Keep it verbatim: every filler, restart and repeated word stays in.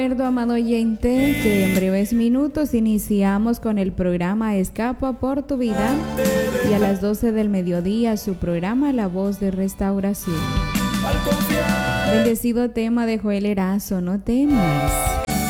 Recuerdo, amado oyente, que en breves minutos iniciamos con el programa Escapa por tu vida y a las doce del mediodía su programa La Voz de Restauración. Bendecido tema de Joel Erazo, no temas.